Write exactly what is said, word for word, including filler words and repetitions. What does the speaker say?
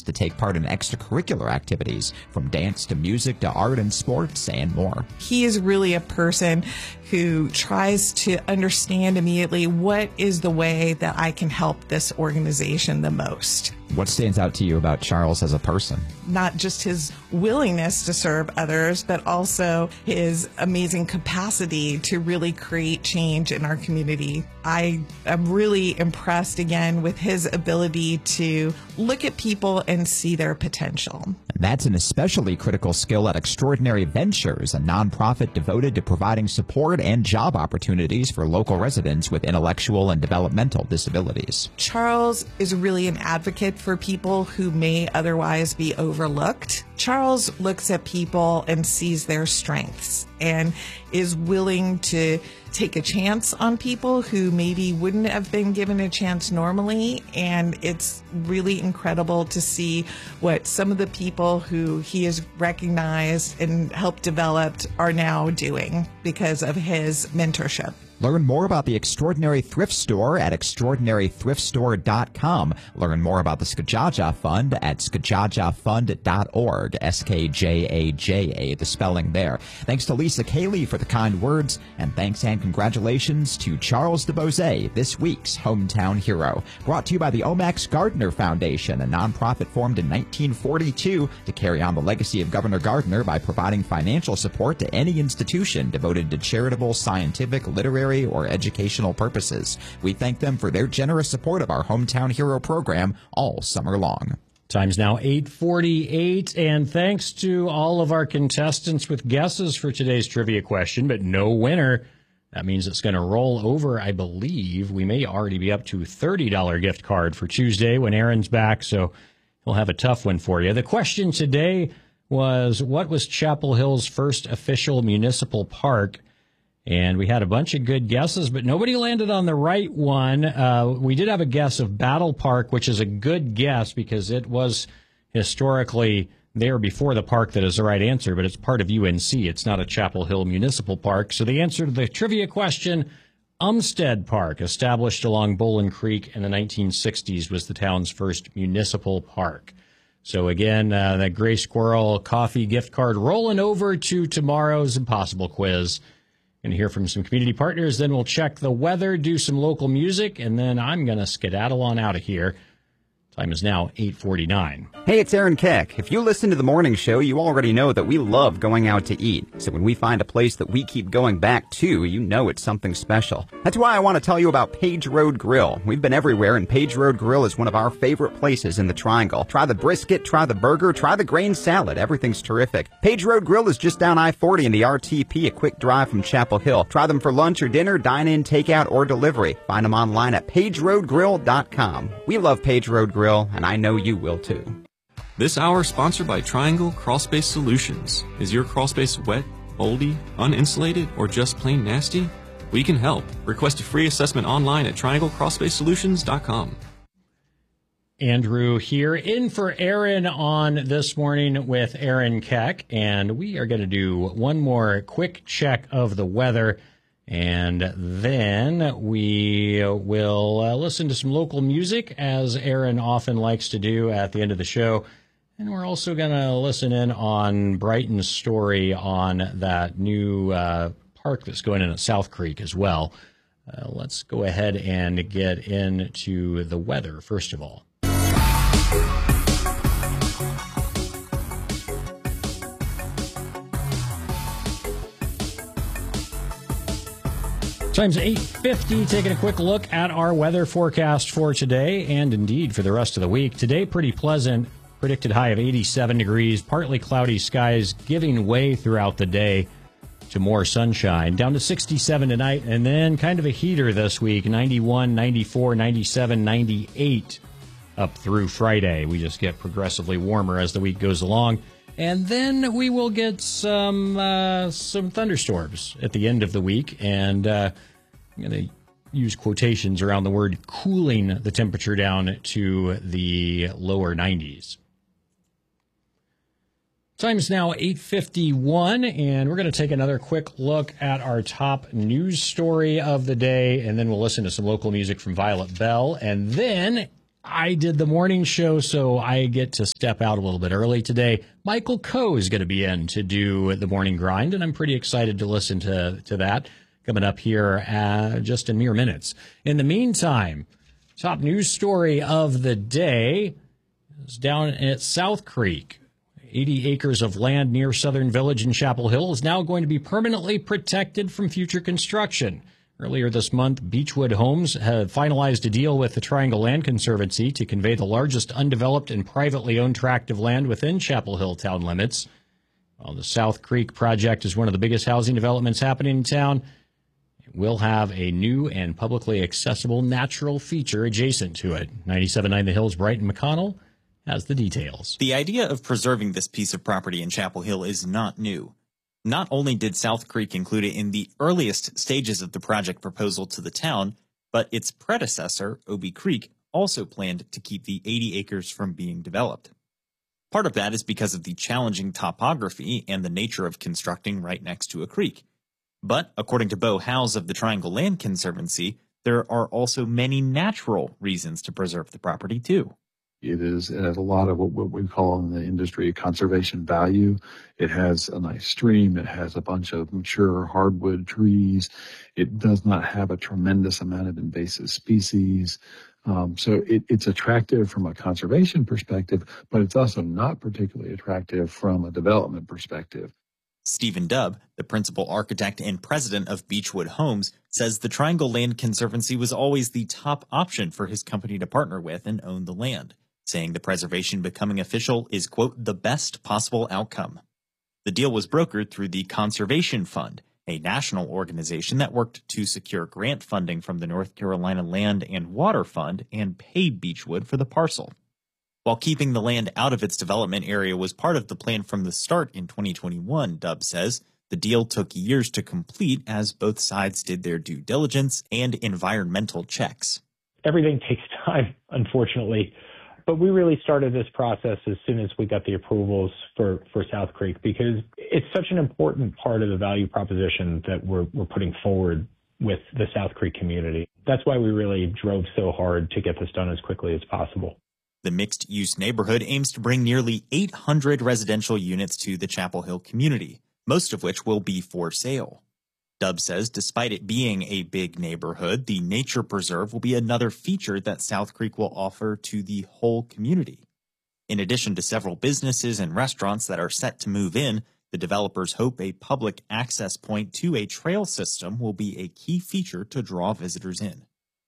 to take part in extracurricular activities, from dance to music to art and sports and more. He is really a person who tries to understand immediately what is the way that I can help this organization the most. What stands out to you about Charles as a person? Not just his willingness to serve others, but also his amazing capacity to really create change in our community. I am really impressed again with his ability to look at people and see their potential. And that's an especially critical skill at Extraordinary Ventures, a nonprofit devoted to providing support and job opportunities for local residents with intellectual and developmental disabilities. Charles is really an advocate for people who may otherwise be overlooked. Charles looks at people and sees their strengths and is willing to take a chance on people who maybe wouldn't have been given a chance normally. And it's really incredible to see what some of the people who he has recognized and helped develop are now doing because of his mentorship. Learn more about the Extraordinary Thrift Store at extraordinary thrift store dot com. Learn more about the Skajaja Fund at skajaja fund dot org. S K J A J A, the spelling there. Thanks to Lisa Cayley for the kind words, and thanks and congratulations to Charles DeBose, this week's Hometown Hero. Brought to you by the Omax Gardner Foundation, a nonprofit formed in nineteen forty-two to carry on the legacy of Governor Gardner by providing financial support to any institution devoted to charitable, scientific, literary, or educational purposes. We thank them for their generous support of our Hometown Hero program all summer long. Time's now eight forty-eight, and thanks to all of our contestants with guesses for today's trivia question, but no winner. That means it's going to roll over, I believe. We may already be up to a thirty dollars gift card for Tuesday when Aaron's back, so he'll have a tough one for you. The question today was, what was Chapel Hill's first official municipal park? And we had a bunch of good guesses, but nobody landed on the right one. Uh, we did have a guess of Battle Park, which is a good guess because it was historically there before the park. That is the right answer, but it's part of U N C. It's not a Chapel Hill Municipal Park. So the answer to the trivia question, Umstead Park, established along Bowlin Creek in the nineteen sixties, was the town's first municipal park. So again, uh, that Gray Squirrel coffee gift card rolling over to tomorrow's Impossible Quiz. Going to hear from some community partners, then we'll check the weather, do some local music, and then I'm going to skedaddle on out of here. Time is now eight forty-nine. Hey, it's Aaron Keck. If you listen to the morning show, you already know that we love going out to eat. So when we find a place that we keep going back to, you know it's something special. That's why I want to tell you about Page Road Grill. We've been everywhere, and Page Road Grill is one of our favorite places in the Triangle. Try the brisket, try the burger, try the grain salad. Everything's terrific. Page Road Grill is just down I forty in the R T P, a quick drive from Chapel Hill. Try them for lunch or dinner, dine-in, takeout, or delivery. Find them online at page road grill dot com. We love Page Road Grill, and I know you will too. This hour is sponsored by Triangle Crawlspace Solutions. Is your crawlspace wet, moldy, uninsulated, or just plain nasty? We can help. Request a free assessment online at triangle crawlspace solutions dot com. Andrew here, in for Aaron on This Morning with Aaron Keck, and we are going to do one more quick check of the weather, and then we will uh, listen to some local music, as Aaron often likes to do at the end of the show. And we're also going to listen in on Brighton's story on that new uh, park that's going in at South Creek as well. Uh, let's go ahead and get into the weather first of all. Time's eight fifty, taking a quick look at our weather forecast for today and indeed for the rest of the week. Today, pretty pleasant. Predicted high of eighty-seven degrees, partly cloudy skies giving way throughout the day to more sunshine. Down to sixty-seven tonight, and then kind of a heater this week, ninety-one, ninety-four, ninety-seven, ninety-eight up through Friday. We just get progressively warmer as the week goes along. And then we will get some uh, some thunderstorms at the end of the week, and uh, I'm going to use quotations around the word cooling the temperature down to the lower nineties. Time's now eight fifty-one, and we're going to take another quick look at our top news story of the day, and then we'll listen to some local music from Violet Bell. And then I did the morning show, so I get to step out a little bit early today. Michael Coe is going to be in to do the morning grind, and I'm pretty excited to listen to, to that coming up here uh, just in mere minutes. In the meantime, top news story of the day is down at South Creek. eighty acres of land near Southern Village in Chapel Hill is now going to be permanently protected from future construction. Earlier this month, Beechwood Homes had finalized a deal with the Triangle Land Conservancy to convey the largest undeveloped and privately owned tract of land within Chapel Hill town limits. While the South Creek project is one of the biggest housing developments happening in town, it will have a new and publicly accessible natural feature adjacent to it. ninety-seven point nine The Hills' Brighton McConnell has the details. The idea of preserving this piece of property in Chapel Hill is not new. Not only did South Creek include it in the earliest stages of the project proposal to the town, but its predecessor, Obie Creek, also planned to keep the eighty acres from being developed. Part of that is because of the challenging topography and the nature of constructing right next to a creek. But according to Bo Howes of the Triangle Land Conservancy, there are also many natural reasons to preserve the property too. It is, it has a lot of what, what we call in the industry conservation value. It has a nice stream. It has a bunch of mature hardwood trees. It does not have a tremendous amount of invasive species. Um, so it, it's attractive from a conservation perspective, but it's also not particularly attractive from a development perspective. Stephen Dubb, the principal architect and president of Beechwood Homes, says the Triangle Land Conservancy was always the top option for his company to partner with and own the land, saying the preservation becoming official is, quote, the best possible outcome. The deal was brokered through the Conservation Fund, a national organization that worked to secure grant funding from the North Carolina Land and Water Fund and pay Beechwood for the parcel. While keeping the land out of its development area was part of the plan from the start in twenty twenty-one, Dubb says, the deal took years to complete as both sides did their due diligence and environmental checks. Everything takes time, unfortunately. But we really started this process as soon as we got the approvals for, for South Creek because it's such an important part of the value proposition that we're, we're putting forward with the South Creek community. That's why we really drove so hard to get this done as quickly as possible. The mixed-use neighborhood aims to bring nearly eight hundred residential units to the Chapel Hill community, most of which will be for sale. Dubb says despite it being a big neighborhood, the nature preserve will be another feature that South Creek will offer to the whole community. In addition to several businesses and restaurants that are set to move in, the developers hope a public access point to a trail system will be a key feature to draw visitors in.